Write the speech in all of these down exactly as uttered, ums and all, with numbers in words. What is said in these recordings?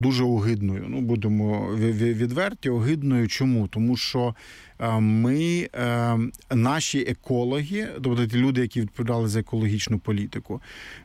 дуже огидною. Ну, будемо відверті, огидною. Чому? Тому що ми, наші екологи, тобто ті люди, які відповідали за екологічну політику,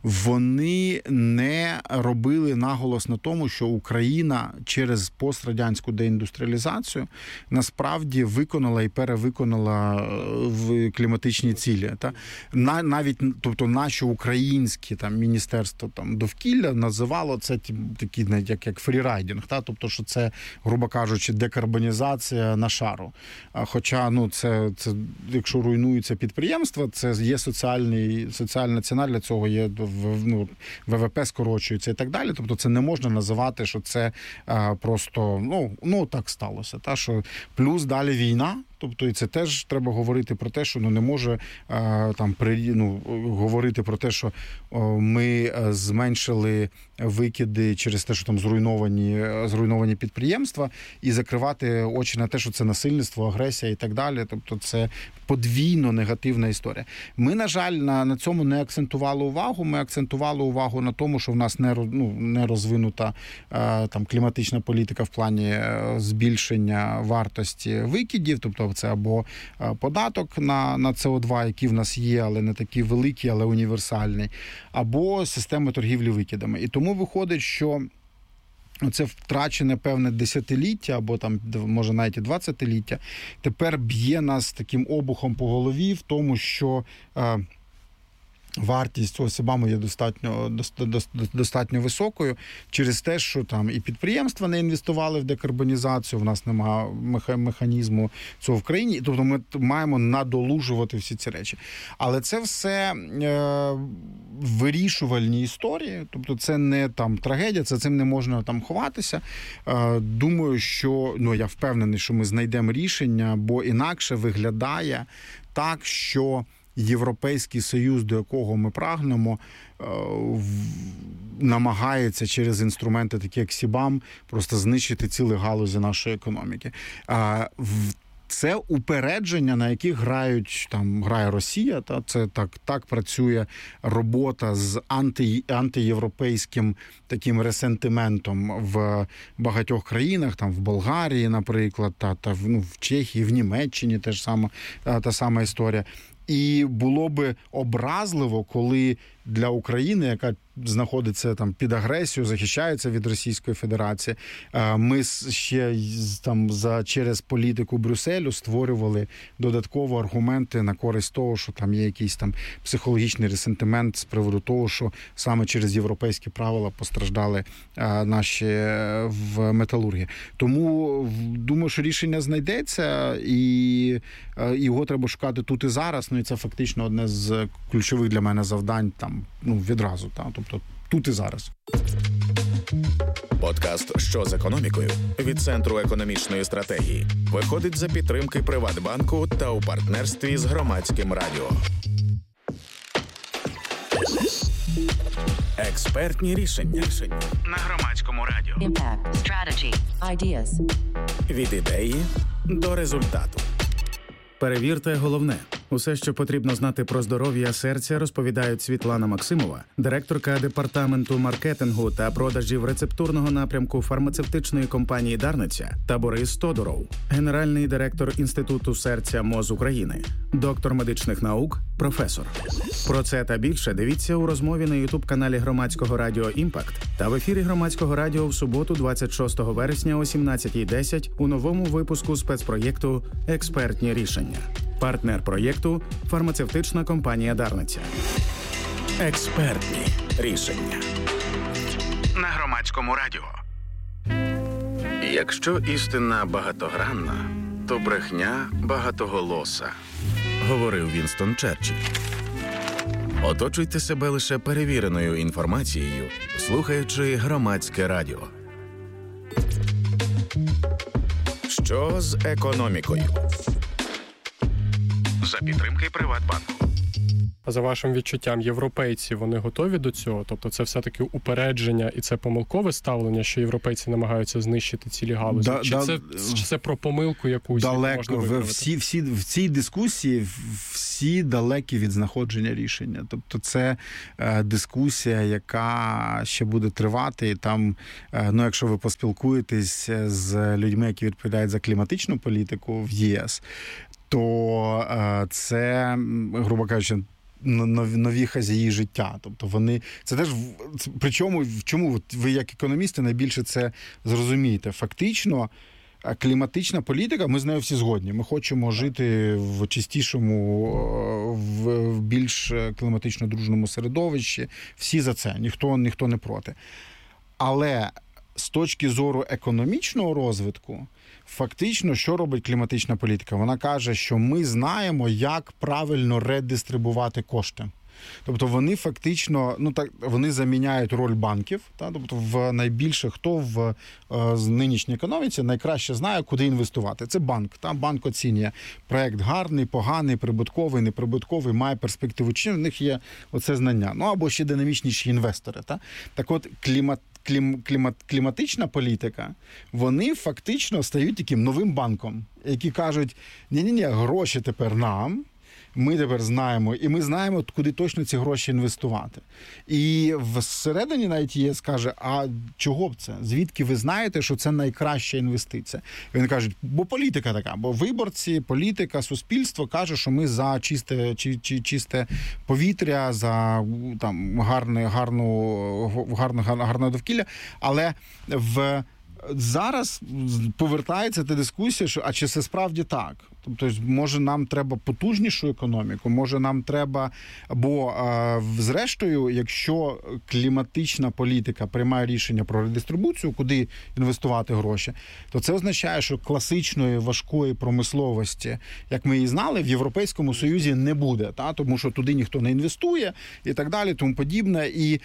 вони не робили наголос на тому, що Україна через пострадянську деіндустріалізацію насправді виконала і перевиконала в кліматичні цілі. Та? Навіть, тобто, наші українські там, міністерство там, довкілля називало це такі, як, як фрірайдинг, та? Тобто, що це, грубо кажучи, декарбонізація на шару. Хоча, ну, це, це, якщо руйнуються підприємства, це є соціальний, соціальна ціна для цього, є, ну, ВВП скорочується і так далі. Тобто це не можна називати, що це а, просто, ну, ну, так сталося. Та, що плюс далі війна. Тобто і це теж треба говорити про те, що ну, не може а, там при, ну, говорити про те, що о, ми зменшили викиди через те, що там зруйновані, зруйновані підприємства, і закривати очі на те, що це насильництво, агресія і так далі. Тобто це подвійно негативна історія. Ми, на жаль, на, на цьому не акцентували увагу. Ми акцентували увагу на тому, що в нас не, ну, не розвинута а, там кліматична політика в плані збільшення вартості викидів, тобто це або податок на, на С О два, який в нас є, але не такий великий, але універсальний, або система торгівлі викидами. І тому виходить, що це втрачене певне десятиліття, або там, може, навіть і двадцятиліття, тепер б'є нас таким обухом по голові в тому, що е, вартість цього СІБАМу є достатньо, достатньо високою через те, що там і підприємства не інвестували в декарбонізацію, в нас немає механізму цього в країні, тобто ми маємо надолужувати всі ці речі. Але це все е, вирішувальні історії, тобто це не там трагедія, це цим не можна там ховатися. Е, думаю, що, ну, я впевнений, що ми знайдемо рішення, бо інакше виглядає так, що Європейський Союз, до якого ми прагнемо, намагається через інструменти, такі як СІБАМ, просто знищити цілі галузі нашої економіки. Це упередження, на яких грають, там, грає Росія, та це так, так працює робота з анти, антиєвропейським таким ресентиментом в багатьох країнах, там в Болгарії, наприклад, та, та ну, в Чехії, в Німеччині теж сама, та, та сама історія. І було би образливо, коли для України, яка знаходиться там під агресією, захищається від Російської Федерації, ми ще там за через політику Брюсселю створювали додатково аргументи на користь того, що там є якийсь там психологічний ресентимент з приводу того, що саме через європейські правила постраждали наші в металургії. Тому думаю, що рішення знайдеться, і його треба шукати тут і зараз. Ну і це фактично одне з ключових для мене завдань там, ну, відразу, та, тобто тут і зараз. Подкаст «Що з економікою» від Центру економічної стратегії виходить за підтримки Приватбанку та у партнерстві з Громадським радіо. Експертні рішення на Громадському радіо. Impact, strategy, ideas. Від ідеї до результату. Перевірте головне. Усе, що потрібно знати про здоров'я серця, розповідають Світлана Максимова, директорка департаменту маркетингу та продажів рецептурного напрямку фармацевтичної компанії «Дарниця», та Борис Тодуров, генеральний директор Інституту серця МОЗ України, доктор медичних наук, професор. Про це та більше дивіться у розмові на ютуб-каналі Громадського радіо «Імпакт» та в ефірі Громадського радіо в суботу двадцять шостого вересня о сімнадцятій десять у новому випуску спецпроєкту «Експертні рішення». Партнер проєкту – фармацевтична компанія «Дарниця». Експертні рішення на Громадському радіо. Якщо істина багатогранна, то брехня багатоголоса, говорив Вінстон Черчилль. Оточуйте себе лише перевіреною інформацією, слухаючи Громадське радіо. Що з економікою? За підтримки Приватбанку. А за вашим відчуттям, європейці, вони готові до цього? Тобто це все-таки упередження і це помилкове ставлення, що європейці намагаються знищити цілі галузі? Да, чи, да, це, чи це про помилку якусь? Далеко. Можна виправити? Всі, всі, в цій дискусії всі далекі від знаходження рішення. Тобто це е, дискусія, яка ще буде тривати. І там, е, ну, якщо ви поспілкуєтесь з людьми, які відповідають за кліматичну політику в ЄС, то е, це, грубо кажучи, нові хазяї життя. Тобто вони... Це теж... Причому, в чому ви як економісти найбільше це зрозумієте? Фактично, кліматична політика, ми з нею всі згодні. Ми хочемо жити в чистішому, в більш кліматично дружному середовищі. Всі за це. Ніхто, ніхто не проти. Але з точки зору економічного розвитку, фактично, що робить кліматична політика? Вона каже, що ми знаємо, як правильно редистрибувати кошти. Тобто вони фактично, ну так, вони заміняють роль банків. Та? Тобто в найбільше хто в е, нинішній економіці найкраще знає, куди інвестувати. Це банк. Та? Банк оцінює проект гарний, поганий, прибутковий, неприбутковий, має перспективу. Чи в них є оце знання? Ну або ще динамічніші інвестори. Та? Так от клімат Клім, клімат, кліматична політика, вони фактично стають таким новим банком, які кажуть, ні-ні-ні, гроші тепер нам, ми тепер знаємо, і ми знаємо, куди точно ці гроші інвестувати. І всередині навіть ЄС каже, а чого б це? Звідки ви знаєте, що це найкраща інвестиція? І вони кажуть, бо політика така, бо виборці, політика, суспільство каже, що ми за чисте, чи, чи, чисте повітря, за там, гарне, гарну, гарне, гарне довкілля, але в... Зараз повертається та дискусія, що а чи це справді так? Тобто, може, нам треба потужнішу економіку, може, нам треба... Бо, е, зрештою, якщо кліматична політика приймає рішення про редистрибуцію, куди інвестувати гроші, то це означає, що класичної важкої промисловості, як ми її знали, в Європейському Союзі не буде, та? Тому що туди ніхто не інвестує і так далі, тому подібне. І,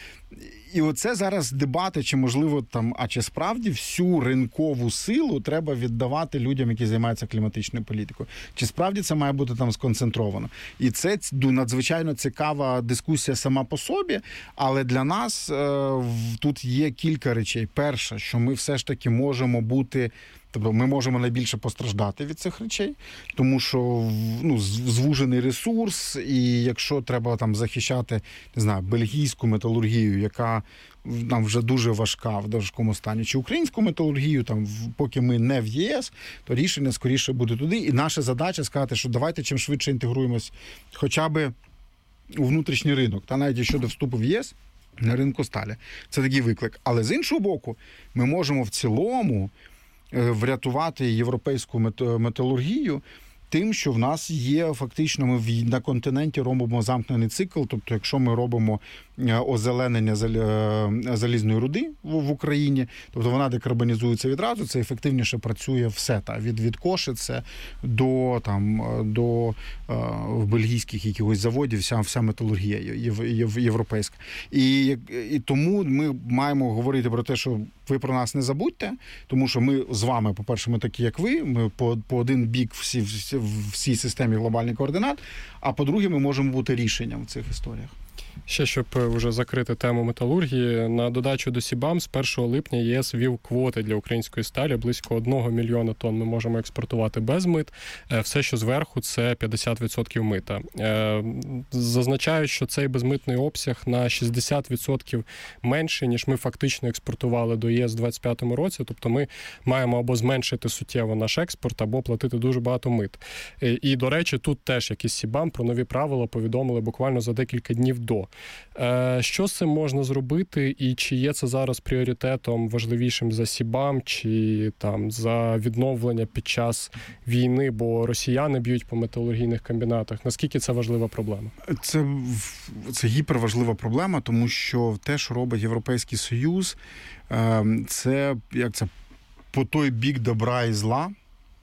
і оце зараз дебати, чи можливо там, а чи справді всю ринкову силу треба віддавати людям, які займаються кліматичною політикою. Чи справді це має бути там сконцентровано? І це надзвичайно цікава дискусія сама по собі, але для нас е, тут є кілька речей. Перше, що ми все ж таки можемо бути... Тобто ми можемо найбільше постраждати від цих речей, тому що ну, звужений ресурс, і якщо треба там захищати, не знаю, бельгійську металургію, яка нам вже дуже важка в важкому стані, чи українську металургію, там, поки ми не в ЄС, то рішення скоріше буде туди. І наша задача сказати, що давайте чим швидше інтегруємось хоча б у внутрішній ринок, та навіть щодо вступу в ЄС, на ринку сталі. Це такий виклик. Але з іншого боку, ми можемо в цілому врятувати європейську металургію тим, що в нас є фактично, ми на континенті робимо замкнений цикл, тобто якщо ми робимо озеленення залізної руди в Україні, тобто вона декарбонізується відразу, це ефективніше працює все, та, від, від Кошице до, там, до в бельгійських якихось заводів, вся, вся металургія європейська. І, і тому ми маємо говорити про те, що ви про нас не забудьте, тому що ми з вами, по-перше, ми такі, як ви, ми по, по один бік всі, всі, в всій системі глобальних координат, а по-друге, ми можемо бути рішенням в цих історіях. Ще, щоб вже закрити тему металургії, на додачу до СІБАМ з першого липня ЄС ввів квоти для української сталі. Близько одного мільйона тонн ми можемо експортувати без мит. Все, що зверху, це п'ятдесят відсотків мита. Зазначаю, що цей безмитний обсяг на шістдесят відсотків менше, ніж ми фактично експортували до ЄС у двадцять п'ятому році. Тобто ми маємо або зменшити суттєво наш експорт, або платити дуже багато мит. І, до речі, тут теж якісь СІБАМ про нові правила повідомили буквально за декілька днів до. Що з цим можна зробити, і чи є це зараз пріоритетом важливішим за СІБАМ, чи там за відновлення під час війни, бо росіяни б'ють по металургійних комбінатах? Наскільки це важлива проблема? Це, це гіперважлива проблема, тому що те, що робить Європейський Союз, це, як це, по той бік добра і зла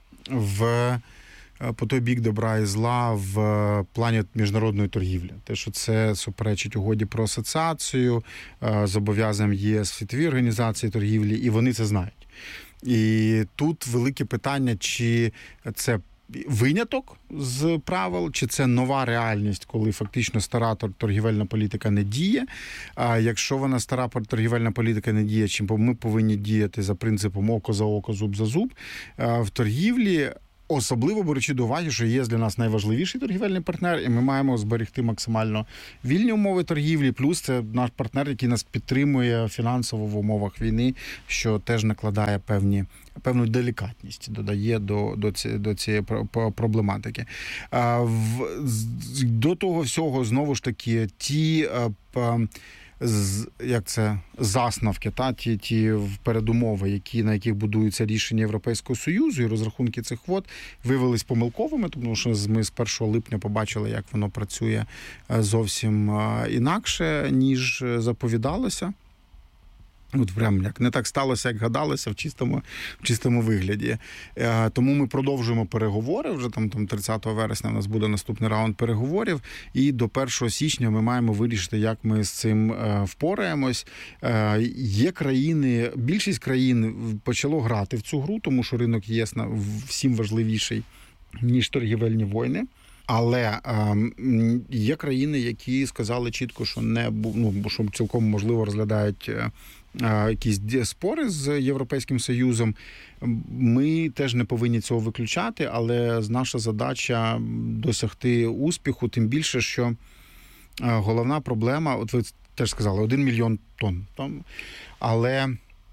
в по той бік добра і зла в плані міжнародної торгівлі. Те, що це суперечить угоді про асоціацію, зобов'язанням ЄС в світовій організації торгівлі, і вони це знають. І тут велике питання, чи це виняток з правил, чи це нова реальність, коли фактично стара торгівельна політика не діє. А якщо вона стара торгівельна політика не діє, чи ми повинні діяти за принципом око за око, зуб за зуб, в торгівлі, особливо беручи до уваги, що є для нас найважливіший торгівельний партнер, і ми маємо зберегти максимально вільні умови торгівлі, плюс це наш партнер, який нас підтримує фінансово в умовах війни, що теж накладає певні, певну делікатність, додає до, до, ці, до цієї проблематики. А, в, до того всього, знову ж таки, ті... А, З, як це, заснавки, та, ті, ті передумови, які, на яких будуються рішення Європейського Союзу і розрахунки цих квот, виявились помилковими, тому що ми з першого липня побачили, як воно працює зовсім інакше, ніж заповідалося. От прям як не так сталося, як гадалося в чистому, в чистому вигляді. Е, тому ми продовжуємо переговори. Вже там, там тридцятого вересня у нас буде наступний раунд переговорів. І до першого січня ми маємо вирішити, як ми з цим е, впораємось. Е, є країни, більшість країн почало грати в цю гру, тому що ринок ЄС всім важливіший, ніж торгівельні війни. Але е, є країни, які сказали чітко, що не ну, що цілком можливо розглядають е, якісь спори з Європейським Союзом. Ми теж не повинні цього виключати, але наша задача досягти успіху, тим більше, що головна проблема, от ви теж сказали, один мільйон тонн. Там, але,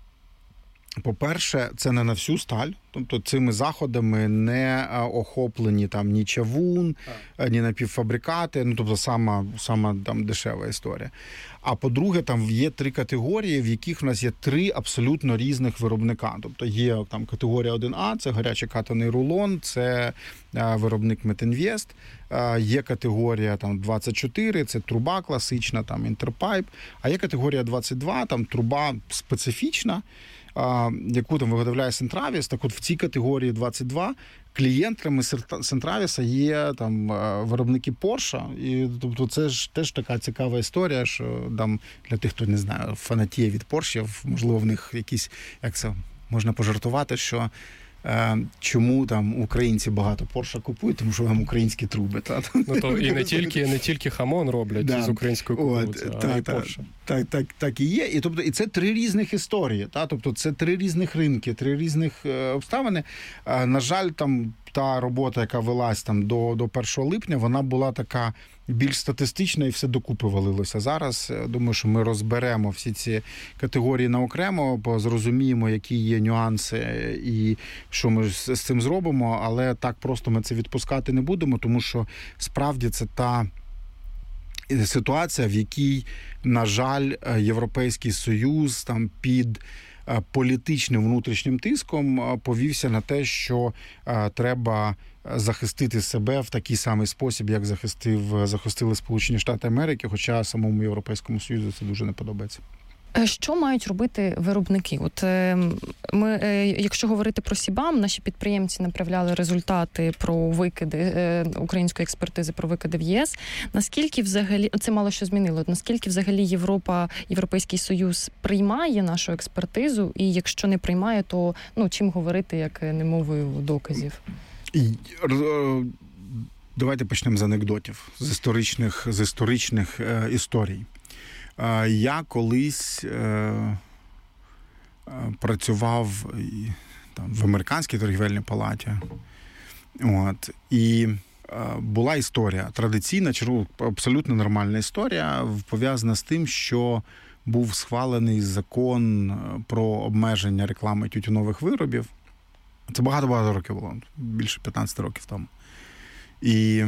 по-перше, це не на всю сталь. Тобто цими заходами не охоплені там ні чавун, а. ні напівфабрикати, ну тобто сама, сама там дешева історія. А по-друге, там є три категорії, в яких в нас є три абсолютно різних виробника. Тобто є там категорія один А, це гарячий катаний рулон, це а, виробник Метінвест. А, є категорія там двадцять чотири, це труба класична, там Інтерпайп. А є категорія двадцять два, там труба специфічна, а, яку там виготовляє Сентравіс. Так от в цій категорії двадцять два клієнтами Сентравіса є там виробники Porsche. І тобто це ж теж така цікава історія, що там для тих, хто не знає, фанатіє від Porsche, можливо, в них якісь, як це можна пожартувати, що е, чому там українці багато Porsche купують, тому що там українські труби. Та? Ну, то і не тільки, не тільки хамон роблять да. з української кукурудзи, а так, й Porsche. Так, так, так і є. І тобто, і це три різних історії. Та? Тобто це три різних ринки, три різних е, обставини. Е, на жаль, там та робота, яка велась там до, до першого липня, вона була така більш статистична і все докупи валилося. Зараз, думаю, що ми розберемо всі ці категорії на окремо, бо зрозуміємо, які є нюанси і що ми з цим зробимо, але так просто ми це відпускати не будемо, тому що справді це та ситуація, в якій, на жаль, Європейський Союз там під політичним внутрішнім тиском повівся на те, що треба захистити себе в такий самий спосіб, як захистив, захистили Сполучені Штати Америки, хоча самому Європейському Союзу це дуже не подобається. Що мають робити виробники? От ми, якщо говорити про СІБАМ, наші підприємці направляли результати про викиди української експертизи про викиди в ЄС. Наскільки взагалі це мало що змінило? Наскільки взагалі Європа, Європейський Союз приймає нашу експертизу? І якщо не приймає, то ну чим говорити, як не мовою доказів? Давайте почнемо з анекдотів, з історичних, з історичних е, історій. Я колись е, працював там, в американській торгівельній палаті. От, і е, була історія, традиційна, абсолютно нормальна історія, пов'язана з тим, що був схвалений закон про обмеження реклами тютюнових виробів. Це багато-багато років було, більше п'ятнадцять років тому. І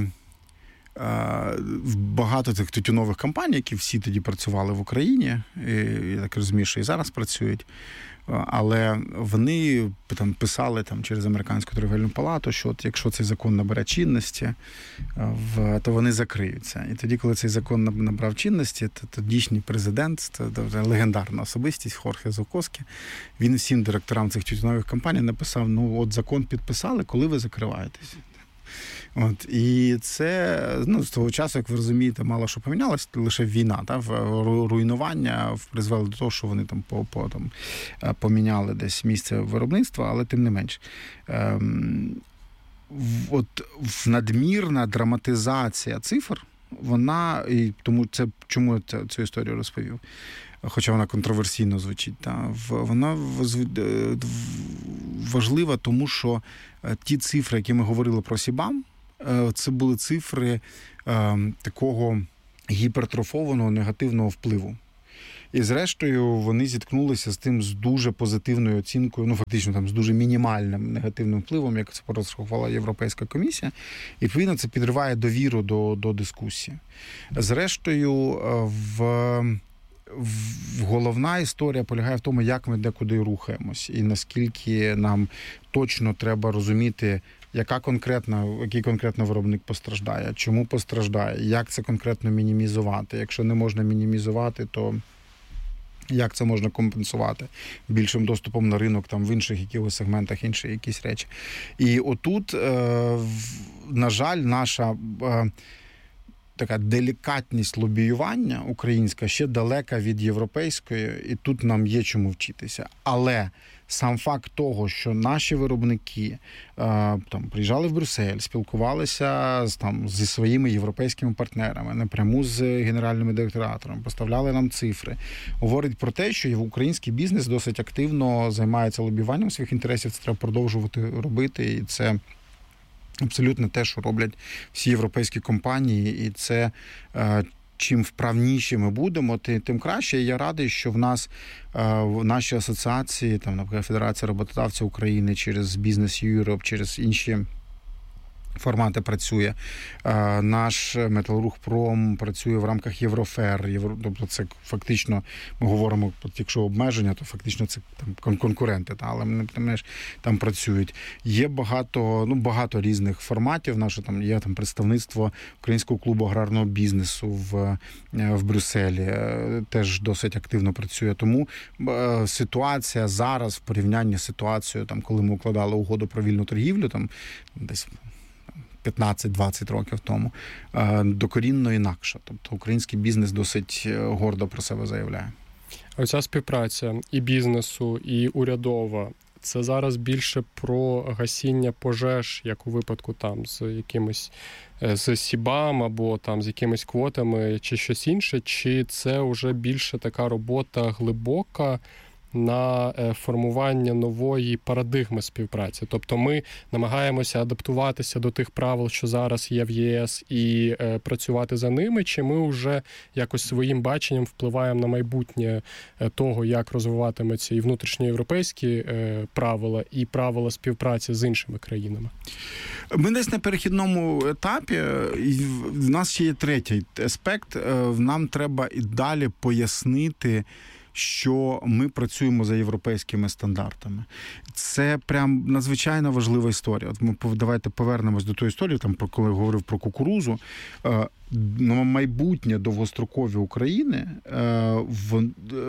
багато тих тютюнових компаній, які всі тоді працювали в Україні, і, я так розумію, що і зараз працюють, але вони там писали там, через американську торгівельну палату, що от, якщо цей закон набере чинності, в, то вони закриються. І тоді, коли цей закон набрав чинності, то тодішній президент, то, то легендарна особистість Хорхе Зукоскі, він всім директорам цих тютюнових компаній написав, ну от закон підписали, коли ви закриваєтесь? От, і це, ну, з того часу, як ви розумієте, мало що помінялось, лише війна, та, руйнування призвело до того, що вони там, по, по, там поміняли десь місце виробництва, але тим не менш. Ем, от надмірна драматизація цифр, вона, і тому це, чому я цю, цю історію розповів, хоча вона контроверсійно звучить, та, вона важлива, тому що ті цифри, які ми говорили про Сібам, це були цифри е, такого гіпертрофованого негативного впливу. І зрештою вони зіткнулися з тим з дуже позитивною оцінкою, ну фактично там з дуже мінімальним негативним впливом, як це порахувала Європейська комісія. І відповідно це підриває довіру до, до дискусії. Зрештою, в, в головна історія полягає в тому, як ми декуди рухаємось, і наскільки нам точно треба розуміти, яка конкретна, який конкретно виробник постраждає, чому постраждає, як це конкретно мінімізувати. Якщо не можна мінімізувати, то як це можна компенсувати більшим доступом на ринок, там в інших якихось сегментах, інші якісь речі. І отут, на жаль, наша така делікатність лобіювання українська ще далека від європейської, і тут нам є чому вчитися. Але сам факт того, що наші виробники там приїжджали в Брюссель, спілкувалися з, там, зі своїми європейськими партнерами, напряму з генеральними директораторами, поставляли нам цифри, говорить про те, що український бізнес досить активно займається лобіюванням своїх інтересів, це треба продовжувати робити, і це абсолютно те, що роблять всі європейські компанії, і це чим вправніші ми будемо, тим краще. І я радий, що в нас в нашій асоціації, там, наприклад, Федерація роботодавців України через Business Europe, через інші формати працює. Наш Металургпром працює в рамках Єврофер. Євро... Тобто це фактично, ми говоримо, якщо обмеження, то фактично це там конкуренти, та, але не менш там працюють. Є багато, ну, багато різних форматів. Наше там є там представництво Українського клубу аграрного бізнесу в, в Брюсселі. Теж досить активно працює. Тому ситуація зараз в порівнянні з ситуацією, там, коли ми укладали угоду про вільну торгівлю, там десь п'ятнадцять-двадцять років тому, докорінно інакша. Тобто український бізнес досить гордо про себе заявляє. Оця співпраця і бізнесу, і урядова, це зараз більше про гасіння пожеж, як у випадку там з якимось з Сібам або там з якимись квотами чи щось інше, чи це вже більше така робота глибока на формування нової парадигми співпраці. Тобто ми намагаємося адаптуватися до тих правил, що зараз є в ЄС, і е, працювати за ними, чи ми вже якось своїм баченням впливаємо на майбутнє того, як розвиватиметься і внутрішньоєвропейські е, правила, і правила співпраці з іншими країнами? Ми десь на перехідному етапі, і в нас ще є третій аспект. Нам треба і далі пояснити, що ми працюємо за європейськими стандартами. Це прям надзвичайно важлива історія. От ми давайте повернемось до тої історії, там про коли говорив про кукурузу. Майбутнє довгострокові України в,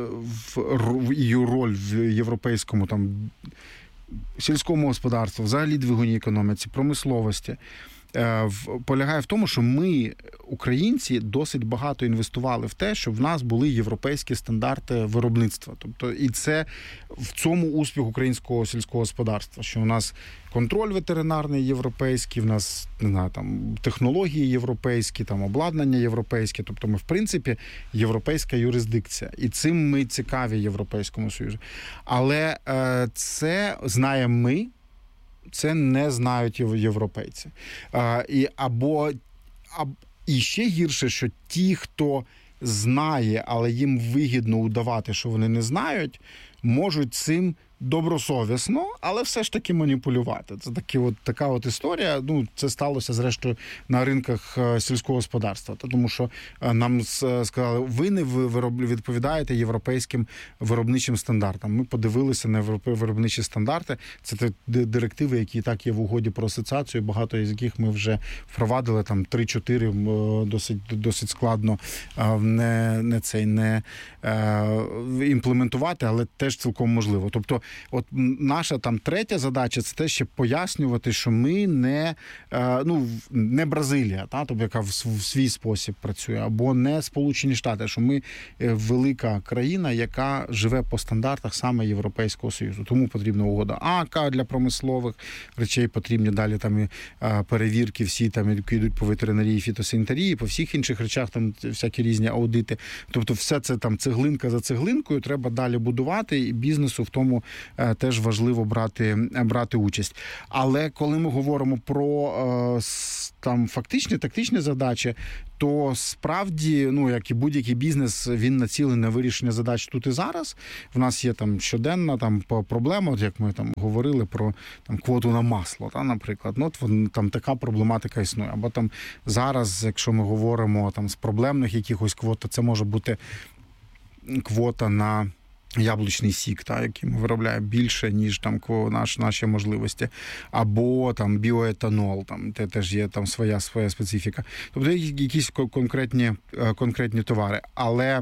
в її роль в європейському там сільському господарстві, взагалі двигунній економіці, промисловості полягає в тому, що ми, українці, досить багато інвестували в те, щоб в нас були європейські стандарти виробництва. Тобто, і це в цьому успіх українського сільського господарства, що у нас контроль ветеринарний європейський, в нас, не знаю, там технології європейські, там обладнання європейське. Тобто ми, в принципі, європейська юрисдикція. І цим ми цікаві Європейському Союзу. Але е, це знаємо ми, це не знають європейці. А, і, або, а, і ще гірше, що ті, хто знає, але їм вигідно удавати, що вони не знають, можуть цим добросовісно, але все ж таки маніпулювати. Це такі от, така от історія. Ну, це сталося, зрештою, на ринках сільського господарства. Тому що нам сказали, ви не відповідаєте європейським виробничим стандартам. Ми подивилися на виробничі стандарти. Це директиви, які і так є в угоді про асоціацію, багато з яких ми вже впровадили, там три-чотири досить, досить складно не, не цей, не імплементувати, але теж цілком можливо. Тобто от наша там третя задача – це те, щоб пояснювати, що ми не, ну, не Бразилія, та, тобто, яка в свій спосіб працює, або не Сполучені Штати, що ми велика країна, яка живе по стандартах саме Європейського Союзу. Тому потрібна угода АК для промислових речей, потрібні далі там і перевірки всі, там, які йдуть по ветеринарії, фітосанітарії, по всіх інших речах, там всякі різні аудити. Тобто все це там цеглинка за цеглинкою треба далі будувати, і бізнесу в тому е, теж важливо брати, брати участь. Але коли ми говоримо про е, там фактичні, тактичні задачі, то справді, ну, як і будь-який бізнес, він націлений на вирішення задач тут і зараз. В нас є там щоденна там проблема, от як ми там говорили про там квоту на масло, та, наприклад. Ну, от там така проблематика існує. Або там зараз, якщо ми говоримо там з проблемних якихось квот, то це може бути квота на яблучний сік, та, який ми виробляємо більше, ніж там наш, наші можливості, або там біоетанол, там те теж є там своя своя специфіка. Тобто якісь конкретні, конкретні товари. Але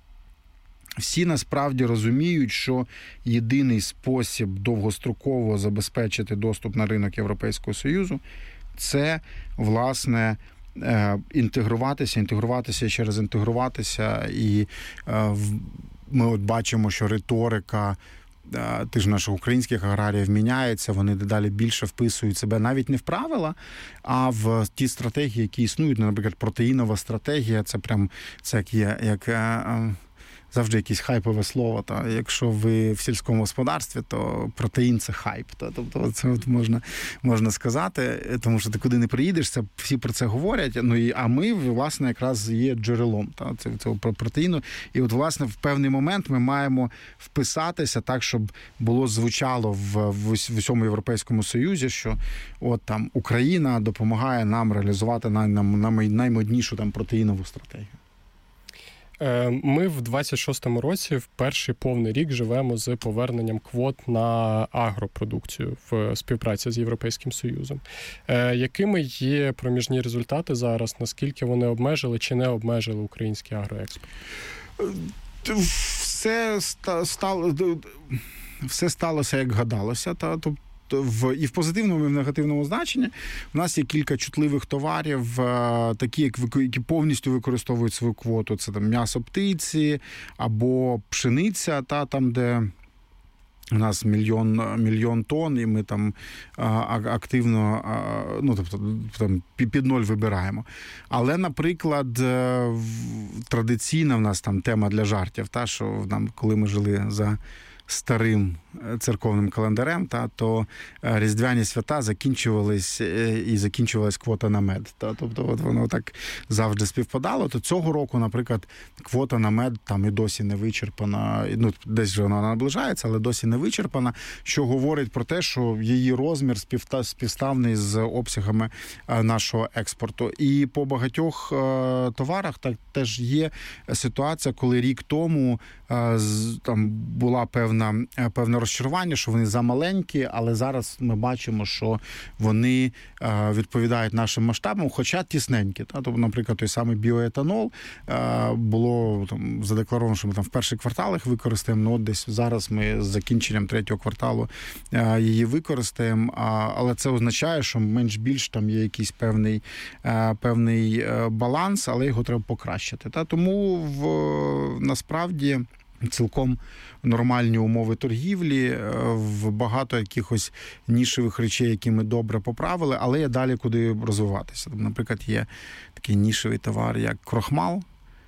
всі насправді розуміють, що єдиний спосіб довгостроково забезпечити доступ на ринок Європейського Союзу – це, власне, інтегруватися, інтегруватися і ще раз інтегруватися. І ми от бачимо, що риторика тих ж наших українських аграріїв міняється, вони дедалі більше вписують себе навіть не в правила, а в ті стратегії, які існують. Наприклад, протеїнова стратегія, це прям це як є, як завжди якесь хайпове слово. Та якщо ви в сільському господарстві, то протеїн – це хайп. Та, тобто це от можна, можна сказати, тому що ти куди не приїдеш, це всі про це говорять. Ну і а ми, власне, якраз є джерелом та цього протеїну. І от, власне, в певний момент ми маємо вписатися так, щоб було звучало в, в, в усьому Європейському Союзі, що от там Україна допомагає нам реалізувати най, нам, нам, наймоднішу там протеїнову стратегію. Ми в двадцять шостому році в перший повний рік живемо з поверненням квот на агропродукцію в співпраці з Європейським Союзом. Якими є проміжні результати зараз? Наскільки вони обмежили чи не обмежили український агроекспорт? Все стало, все сталося, як гадалося. Та, тобто В, і в позитивному, і в негативному значенні у нас є кілька чутливих товарів, такі, які повністю використовують свою квоту. Це там м'ясо птиці або пшениця, та там, де у нас мільйон, мільйон тонн, і ми там активно, ну, тобто, там під ноль вибираємо. Але, наприклад, традиційна в нас там тема для жартів, та, що нам, коли ми жили за старим церковним календарем, та, то різдвяні свята закінчувались і закінчувалась квота на мед. Та, тобто от воно так завжди співпадало. То цього року, наприклад, квота на мед там і досі не вичерпана. Ну, десь вже вона наближається, але досі не вичерпана, що говорить про те, що її розмір співставний з обсягами нашого експорту. І по багатьох товарах так теж є ситуація, коли рік тому там була певна, певне розчарування, що вони замаленькі, але зараз ми бачимо, що вони відповідають нашим масштабам, хоча тісненькі. Тобто, наприклад, той самий біоетанол було там задекларовано, що ми там в перший квартал їх використаємо, ну от десь зараз ми з закінченням третього кварталу її використаємо, але це означає, що менш-більш там є якийсь певний, певний баланс, але його треба покращити. Тому в, насправді цілком нормальні умови торгівлі, в багато якихось нішевих речей, які ми добре поправили, але є далі куди розвиватися. Наприклад, є такий нішевий товар, як крохмал,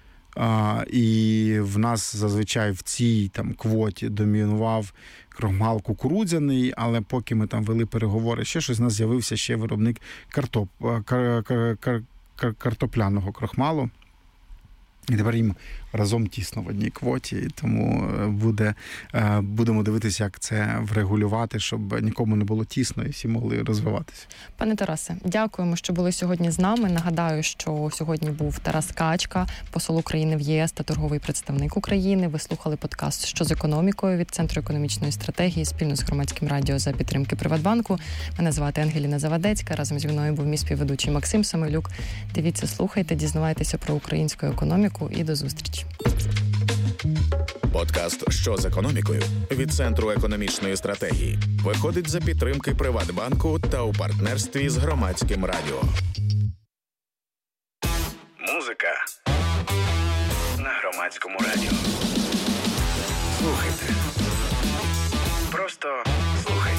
і в нас зазвичай в цій там квоті домінував крохмал кукурудзяний, але поки ми там вели переговори, ще щось, у нас з'явився ще виробник картоп, кар, кар, кар, кар, картопляного крохмалу. І тепер їм разом тісно в одній квоті, тому буде, будемо дивитися, як це врегулювати, щоб нікому не було тісно і всі могли розвиватися. Пане Тарасе, дякуємо, що були сьогодні з нами. Нагадаю, що сьогодні був Тарас Качка, посол України в ЄС та торговий представник України. Ви слухали подкаст «Що з економікою» від Центру економічної стратегії спільно з Громадським радіо за підтримки Приватбанку. Мене звати Ангеліна Завадецька. Разом зі мною був мій співведучий Максим Самойлюк. Дивіться, слухайте, дізнавайтеся про українську економіку і до зустрічі. Подкаст «Що з економікою» від Центру економічної стратегії виходить за підтримки Приватбанку та у партнерстві з Громадським радіо. Музика на Громадському радіо. Слухайте. Просто